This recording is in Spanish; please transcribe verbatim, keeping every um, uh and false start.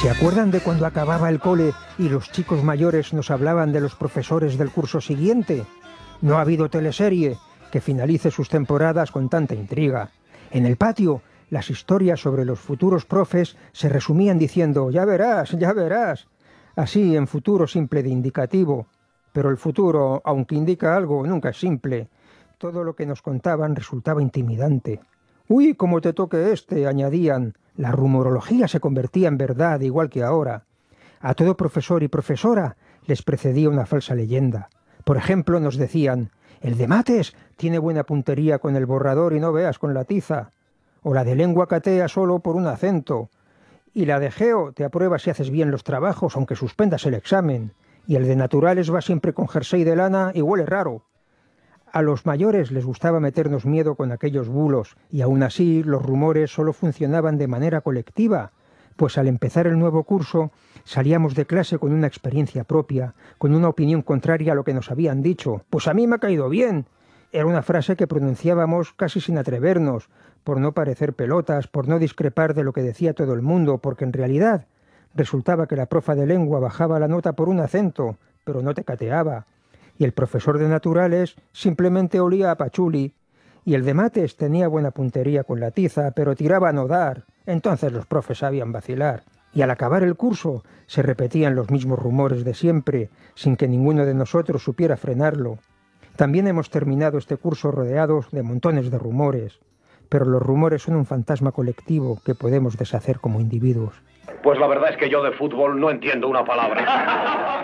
¿Se acuerdan de cuando acababa el cole y los chicos mayores nos hablaban de los profesores del curso siguiente? No ha habido teleserie que finalice sus temporadas con tanta intriga. En el patio, las historias sobre los futuros profes se resumían diciendo «ya verás, ya verás», así en futuro simple de indicativo. Pero el futuro, aunque indica algo, nunca es simple. Todo lo que nos contaban resultaba intimidante. «Uy, cómo te toque este», añadían. La rumorología se convertía en verdad, igual que ahora. A todo profesor y profesora les precedía una falsa leyenda. Por ejemplo, nos decían, el de mates tiene buena puntería con el borrador y no veas con la tiza. O la de lengua catea solo por un acento. Y la de geo te aprueba si haces bien los trabajos, aunque suspendas el examen. Y el de naturales va siempre con jersey de lana y huele raro. A los mayores les gustaba meternos miedo con aquellos bulos, y aún así los rumores solo funcionaban de manera colectiva, pues al empezar el nuevo curso salíamos de clase con una experiencia propia, con una opinión contraria a lo que nos habían dicho. «Pues a mí me ha caído bien». Era una frase que pronunciábamos casi sin atrevernos, por no parecer pelotas, por no discrepar de lo que decía todo el mundo, porque en realidad resultaba que la profa de lengua bajaba la nota por un acento, pero no te cateaba. Y el profesor de naturales simplemente olía a pachuli, y el de mates tenía buena puntería con la tiza, pero tiraba a no dar. Entonces los profes sabían vacilar. Y al acabar el curso se repetían los mismos rumores de siempre, sin que ninguno de nosotros supiera frenarlo. También hemos terminado este curso rodeados de montones de rumores, pero los rumores son un fantasma colectivo que podemos deshacer como individuos. Pues la verdad es que yo de fútbol no entiendo una palabra.